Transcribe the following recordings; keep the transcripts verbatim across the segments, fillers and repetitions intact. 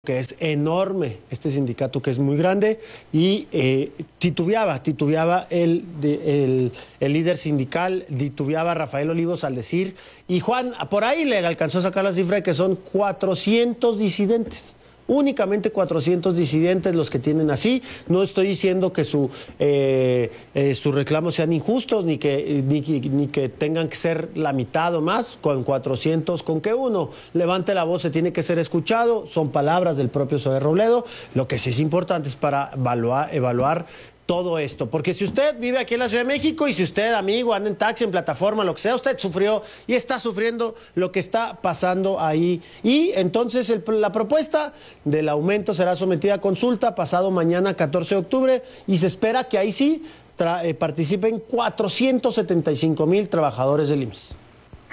que es enorme, este sindicato que es muy grande, y eh, titubeaba, titubeaba el, de, el, el líder sindical, titubeaba Rafael Olivos al decir, y Juan, por ahí le alcanzó a sacar la cifra de que son cuatrocientos disidentes. Únicamente cuatrocientos disidentes los que tienen así. No estoy diciendo que su, eh, eh, sus reclamos sean injustos, ni que, ni, ni que tengan que ser la mitad o más. Con cuatrocientos, con que uno levante la voz se tiene que ser escuchado. Son palabras del propio Zoé Robledo. Lo que sí es importante es para evaluar, evaluar todo esto, porque si usted vive aquí en la Ciudad de México y si usted, amigo, anda en taxi, en plataforma, lo que sea, usted sufrió y está sufriendo lo que está pasando ahí. Y entonces el, la propuesta del aumento será sometida a consulta pasado mañana, catorce de octubre, y se espera que ahí sí tra eh, participen cuatrocientos setenta y cinco mil trabajadores del I M S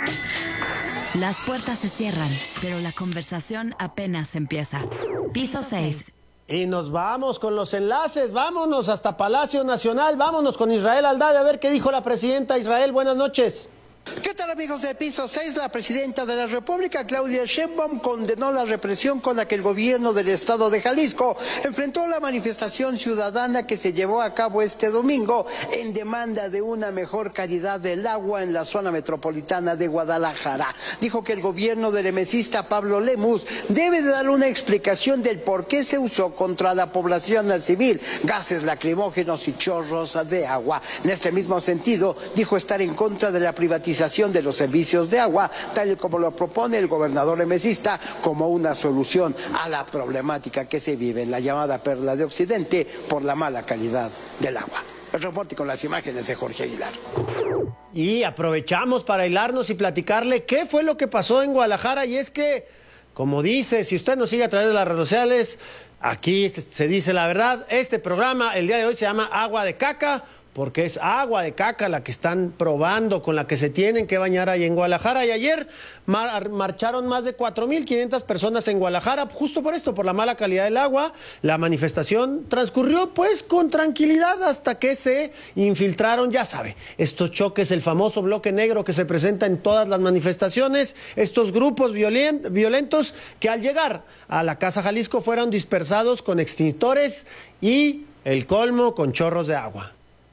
S. Las puertas se cierran, pero la conversación apenas empieza. Piso seis. Y nos vamos con los enlaces, vámonos hasta Palacio Nacional, vámonos con Israel Aldave a ver qué dijo la presidenta. Israel, buenas noches. ¿Qué tal, amigos de Piso seis? La presidenta de la República, Claudia Sheinbaum, condenó la represión con la que el gobierno del estado de Jalisco enfrentó la manifestación ciudadana que se llevó a cabo este domingo en demanda de una mejor calidad del agua en la zona metropolitana de Guadalajara. Dijo que el gobierno del emesista Pablo Lemus debe de dar una explicación del por qué se usó contra la población civil gases lacrimógenos y chorros de agua. En este mismo sentido, dijo estar en contra de la privatización de los servicios de agua, tal y como lo propone el gobernador emesista como una solución a la problemática que se vive en la llamada Perla de Occidente por la mala calidad del agua. El reporte con las imágenes de Jorge Aguilar. Y aprovechamos para hilarnos y platicarle qué fue lo que pasó en Guadalajara, y es que, como dice, si usted nos sigue a través de las redes sociales, aquí se, se dice la verdad. Este programa el día de hoy se llama Agua de Caca, porque es agua de caca la que están probando, con la que se tienen que bañar ahí en Guadalajara. Y ayer mar marcharon más de cuatro mil quinientas personas en Guadalajara, justo por esto, por la mala calidad del agua. La manifestación transcurrió pues con tranquilidad hasta que se infiltraron, ya sabe, estos choques, el famoso bloque negro que se presenta en todas las manifestaciones, estos grupos violent violentos que al llegar a la Casa Jalisco fueron dispersados con extintores y el colmo con chorros de agua.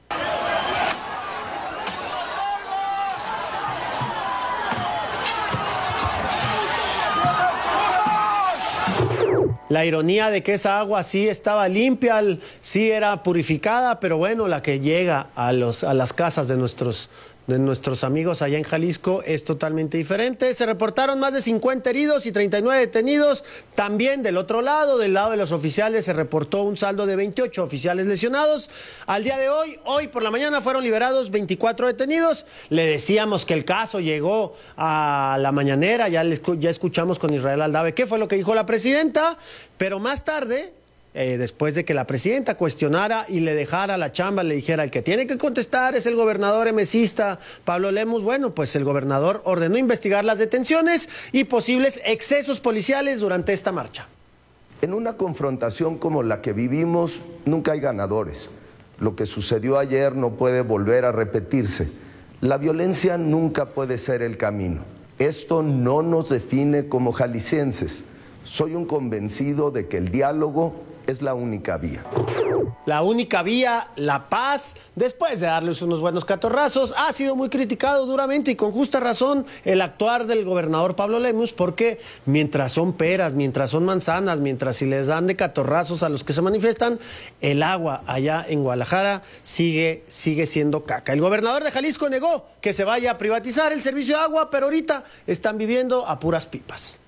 La ironía de que esa agua sí estaba limpia, sí era purificada, pero bueno, la que llega a, los, a las casas de nuestros, de nuestros amigos allá en Jalisco es totalmente diferente. Se reportaron más de cincuenta heridos y treinta y nueve detenidos. También del otro lado, del lado de los oficiales, se reportó un saldo de veintiocho oficiales lesionados. Al día de hoy, hoy por la mañana fueron liberados veinticuatro detenidos. Le decíamos que el caso llegó a la mañanera, ya, les, ya escuchamos con Israel Aldave qué fue lo que dijo la presidenta, pero más tarde, Eh, después de que la presidenta cuestionara y le dejara la chamba, le dijera el que tiene que contestar es el gobernador emesista Pablo Lemus. Bueno, pues el gobernador ordenó investigar las detenciones y posibles excesos policiales durante esta marcha. En una confrontación como la que vivimos, nunca hay ganadores. Lo que sucedió ayer no puede volver a repetirse. La violencia nunca puede ser el camino. Esto no nos define como jaliscienses. Soy un convencido de que el diálogo es la única vía. La única vía, la paz. Después de darles unos buenos catorrazos, ha sido muy criticado duramente y con justa razón el actuar del gobernador Pablo Lemus, porque mientras son peras, mientras son manzanas, mientras si les dan de catorrazos a los que se manifiestan, el agua allá en Guadalajara sigue, sigue siendo caca. El gobernador de Jalisco negó que se vaya a privatizar el servicio de agua, pero ahorita están viviendo a puras pipas.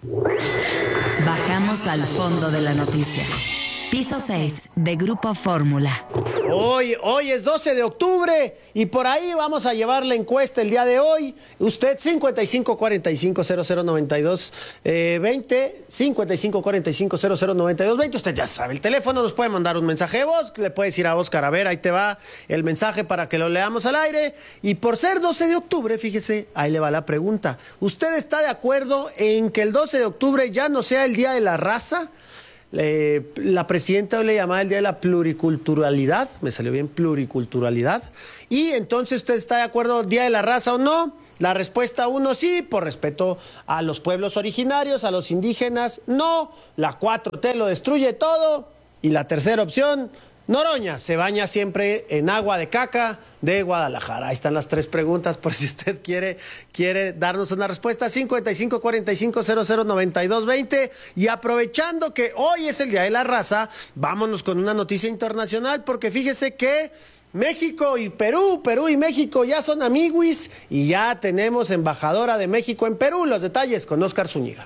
Bajamos al fondo de la noticia. Piso seis de Grupo Fórmula. Hoy, hoy es doce de octubre y por ahí vamos a llevar la encuesta el día de hoy. Usted cincuenta y cinco cuarenta y cinco cero cero noventa y dos veinte, cincuenta y cinco cuarenta y cinco cero cero noventa y dos veinte. Usted ya sabe el teléfono, nos puede mandar un mensaje de voz, le puede decir a Oscar, a ver, ahí te va el mensaje para que lo leamos al aire. Y por ser doce de octubre, fíjese, ahí le va la pregunta. ¿Usted está de acuerdo en que el doce de octubre ya no sea el Día de la Raza? Eh, la presidenta le llamaba el Día de la Pluriculturalidad, me salió bien pluriculturalidad, y entonces usted está de acuerdo, Día de la Raza o no. La respuesta uno, sí, por respeto a los pueblos originarios, a los indígenas, no. La cuatro T lo destruye todo. Y la tercera opción, Noroña se baña siempre en agua de caca de Guadalajara. Ahí están las tres preguntas por si usted quiere, quiere darnos una respuesta. cincuenta y cinco cuarenta y cinco cero cero noventa y dos veinte. Y aprovechando que hoy es el Día de la Raza, vámonos con una noticia internacional, porque fíjese que México y Perú, Perú y México ya son amiguis y ya tenemos embajadora de México en Perú. Los detalles con Óscar Zúñiga.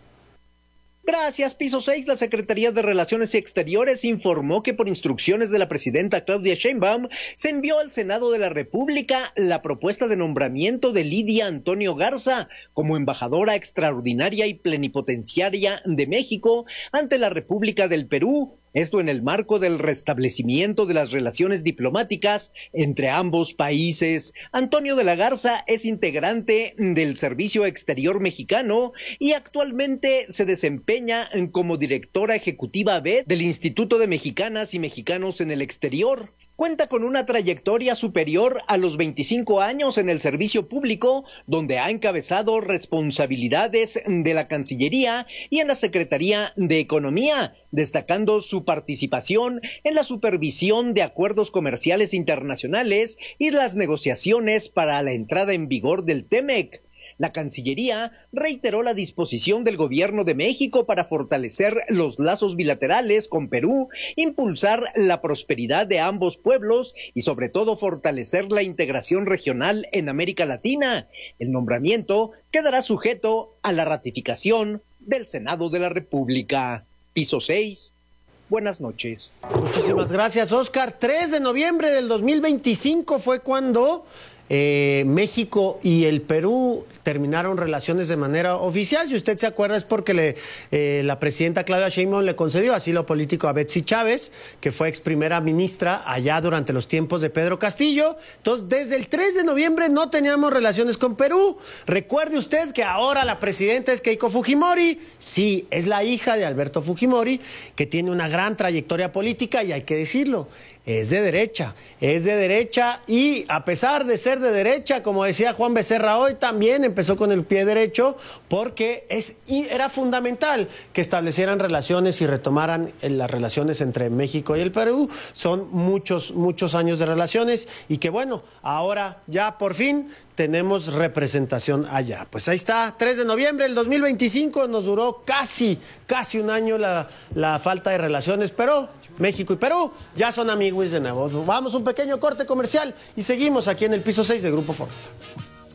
Gracias, Piso seis. La Secretaría de Relaciones Exteriores informó que por instrucciones de la presidenta Claudia Sheinbaum se envió al Senado de la República la propuesta de nombramiento de Lidia Antonio Garza como embajadora extraordinaria y plenipotenciaria de México ante la República del Perú. Esto en el marco del restablecimiento de las relaciones diplomáticas entre ambos países. Antonio de la Garza es integrante del Servicio Exterior Mexicano y actualmente se desempeña como directora ejecutiva B del Instituto de Mexicanas y Mexicanos en el Exterior. Cuenta con una trayectoria superior a los veinticinco años en el servicio público, donde ha encabezado responsabilidades de la Cancillería y en la Secretaría de Economía, destacando su participación en la supervisión de acuerdos comerciales internacionales y las negociaciones para la entrada en vigor del TEMEC. La Cancillería reiteró la disposición del Gobierno de México para fortalecer los lazos bilaterales con Perú, impulsar la prosperidad de ambos pueblos y sobre todo fortalecer la integración regional en América Latina. El nombramiento quedará sujeto a la ratificación del Senado de la República. Piso seis. Buenas noches. Muchísimas gracias, Óscar. tres de noviembre del dos mil veinticinco fue cuando Eh, México y el Perú terminaron relaciones de manera oficial. Si usted se acuerda, es porque le, eh, la presidenta Claudia Sheinbaum le concedió asilo político a Betsy Chávez, que fue ex primera ministra allá durante los tiempos de Pedro Castillo. Entonces, desde el tres de noviembre no teníamos relaciones con Perú. Recuerde usted que ahora la presidenta es Keiko Fujimori. Sí, es la hija de Alberto Fujimori, que tiene una gran trayectoria política y hay que decirlo. Es de derecha, es de derecha y a pesar de ser de derecha, como decía Juan Becerra hoy, también empezó con el pie derecho porque es, era fundamental que establecieran relaciones y retomaran las relaciones entre México y el Perú. Son muchos, muchos años de relaciones y que bueno, ahora ya por fin tenemos representación allá. Pues ahí está, tres de noviembre del dos mil veinticinco, nos duró casi, casi un año la, la falta de relaciones, pero México y Perú ya son amigos de nuevo. Vamos a un pequeño corte comercial y seguimos aquí en el Piso seis de Grupo Fórmula.